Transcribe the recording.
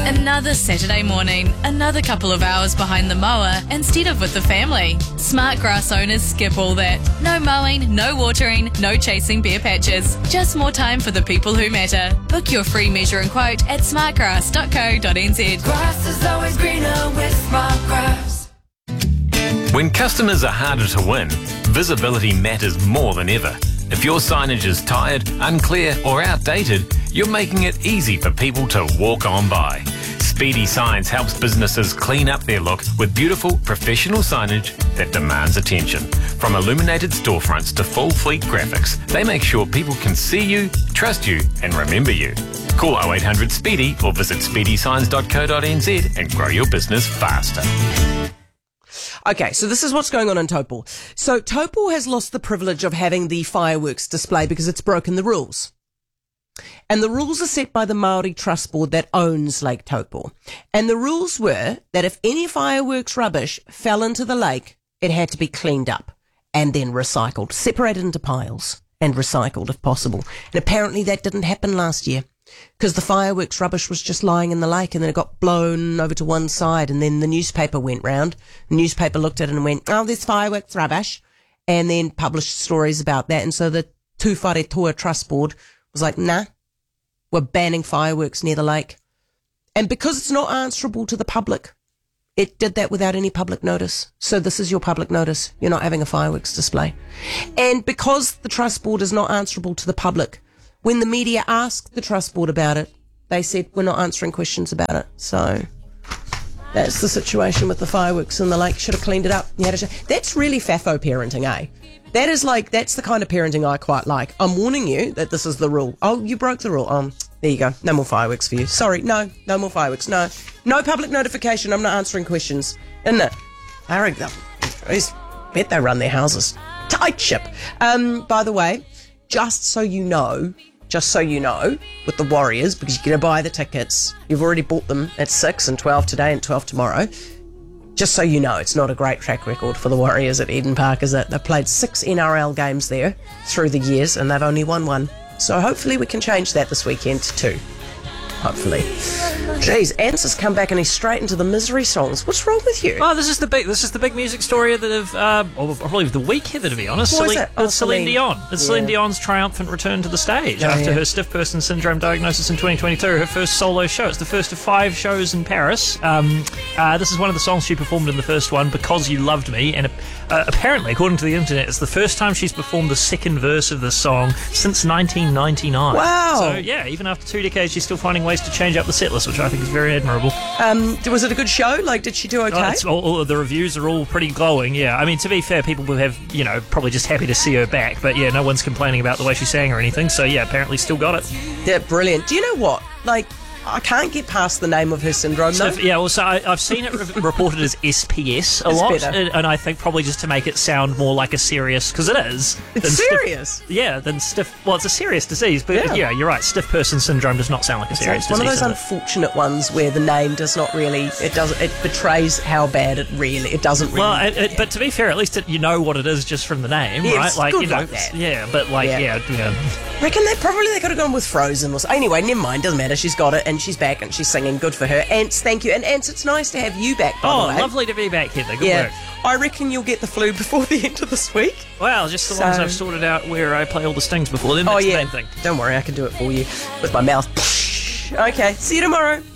Another Saturday morning, another couple of hours behind the mower instead of with the family. Smart grass owners skip all that. No mowing, no watering, no chasing bare patches. Just more time for the people who matter. Book your free measure and quote at smartgrass.co.nz. Grass is always greener with Smart Grass. When customers are harder to win, visibility matters more than ever. If your signage is tired, unclear or outdated, you're making it easy for people to walk on by. Speedy Signs helps businesses clean up their look with beautiful, professional signage that demands attention. From illuminated storefronts to full fleet graphics, they make sure people can see you, trust you and remember you. Call 0800 SPEEDY or visit speedysigns.co.nz and grow your business faster. Okay, so this is what's going on in Taupō. So Taupō has lost the privilege of having the fireworks display because it's broken the rules. And the rules are set by the Māori Trust Board that owns Lake Taupō. And the rules were that if any fireworks rubbish fell into the lake, it had to be cleaned up and then recycled, separated into piles and recycled if possible. And apparently that didn't happen last year because the fireworks rubbish was just lying in the lake and then it got blown over to one side and then the newspaper went round. The newspaper looked at it and went, oh, there's fireworks rubbish, and then published stories about that. And so the Tūwhare Toa Trust Board was like, nah, we're banning fireworks near the lake. And because it's not answerable to the public, it did that without any public notice. So this is your public notice. You're not having a fireworks display. And because the Trust Board is not answerable to the public, when the media asked the Trust Board about it, they said, we're not answering questions about it. So that's the situation with the fireworks in the lake. Should have cleaned it up. That's really FAFO parenting, eh? That's the kind of parenting I quite like. I'm warning you that this is the rule. Oh, you broke the rule. There you go. No more fireworks for you. Sorry. No more fireworks. No public notification. I'm not answering questions. Isn't it? I bet they run their houses. Tight ship. By the way, just so you know, with the Warriors, because you're going to buy the tickets, you've already bought them at 6 and 12 today and 12 tomorrow. Just so you know, it's not a great track record for the Warriors at Eden Park, is it? They've played 6 NRL games there through the years and they've only won 1. So hopefully we can change that this weekend too. Hopefully. Jeez, Ants has come back and he's straight into the misery songs. What's wrong with you? Oh, this is the big music story that probably of the week, Heather, to be honest. What is it? It's Celine Dion. It's Celine Dion's triumphant return to the stage after her stiff person syndrome diagnosis in 2022, her first solo show. It's the first of 5 shows in Paris. This is one of the songs she performed in the first one, Because You Loved Me, and apparently, according to the internet, it's the first time she's performed the second verse of the song since 1999. Wow. So, yeah, even after 2 decades, she's still finding ways to change up the set list, which I think is very admirable. Was it a good show? Like, did she do okay? All the reviews are all pretty glowing, yeah. I mean, to be fair, people will have, probably just happy to see her back, but yeah, no one's complaining about the way she sang or anything, so yeah, apparently still got it. Yeah, brilliant. Do you know what? Like, I can't get past the name of her syndrome, though. Yeah, well, so I've seen it reported as SPS a lot, and I think probably just to make it sound more like a serious, because it is. It's serious? Than stiff. Well, it's a serious disease, but yeah, you're right. Stiff person syndrome does not sound like a serious disease. It's one of those unfortunate ones where the name does not really. It betrays how bad it doesn't really. Well, but to be fair, at least you know what it is just from the name, right? Like, good like that. Yeah, but like, yeah. Reckon they could have gone with Frozen or something. Anyway, never mind. Doesn't matter. She's got it, and she's back, and she's singing. Good for her. Ants, thank you. And Ants, it's nice to have you back, by the way. Lovely to be back, Heather. Good work. I reckon you'll get the flu before the end of this week. Well, just as long as I've sorted out where I play all the stings before then, that's the main thing. Don't worry, I can do it for you with my mouth. Okay, see you tomorrow.